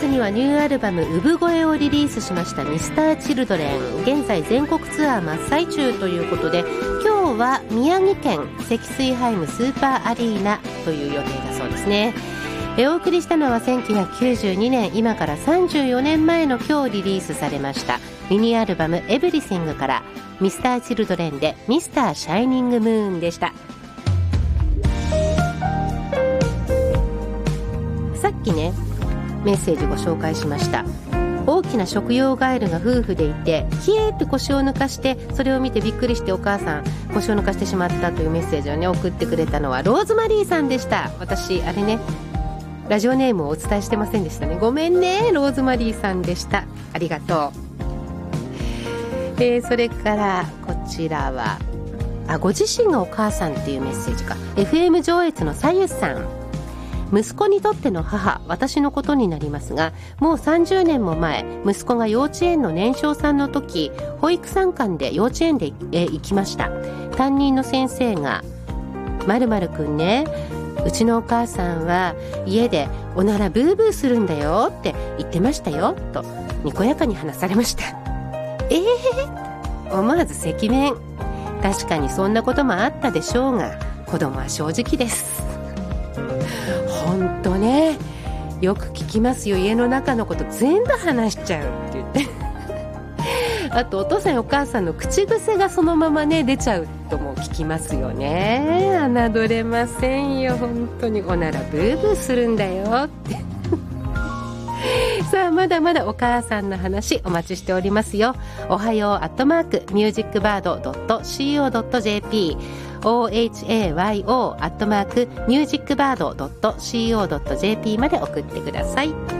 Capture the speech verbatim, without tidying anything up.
にはニューアルバム産声をリリースしましたミスターチルドレン。現在全国ツアー真っ最中ということで、今日は宮城県積水ハイムスーパーアリーナという予定だそうですね。えお送りしたのはせんきゅうひゃくきゅうじゅうにねん、今からさんじゅうよねんまえの今日リリースされましたミニアルバムエブリシングからミスターチルドレンでミスターシャイニングムーンでした。さっきねメッセージご紹介しました。大きな食用ガエルが夫婦でいて、ヒエーって腰を抜かして、それを見てびっくりしてお母さん腰を抜かしてしまったというメッセージをね送ってくれたのはローズマリーさんでした。私あれねラジオネームをお伝えしてませんでしたね。ごめんね、ローズマリーさんでした。ありがとう。えー、それからこちらはあご自身がお母さんっていうメッセージか。 エフエム 上越のさゆさん。息子にとっての母、私のことになりますが、もうさんじゅうねんも前、息子が幼稚園の年少さんの時、保育参観で幼稚園でえ行きました。担任の先生が、〇〇くんね、うちのお母さんは家でおならブーブーするんだよって言ってましたよとにこやかに話されました。えー、思わず赤面。確かにそんなこともあったでしょうが、子供は正直です。ほんとね、よく聞きますよ。家の中のこと全部話しちゃうって言ってあとお父さんお母さんの口癖がそのままね出ちゃうとも聞きますよね。侮れませんよ本当に。おならブーブーするんだよってさあまだまだお母さんの話お待ちしておりますよ。おはようアットマークミュージックバードドットシーオードットジェーピーオーエイチエーワイオー アットマークミュージックバードドットシーオードットジェーピー まで送ってください。